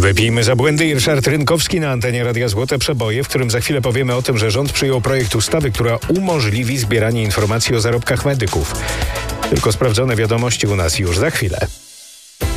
Wypijmy za błędy. Ryszard Rynkowski na antenie Radia Złote Przeboje, w którym za chwilę powiemy o tym, że rząd przyjął projekt ustawy, która umożliwi zbieranie informacji o zarobkach medyków. Tylko sprawdzone wiadomości u nas już za chwilę.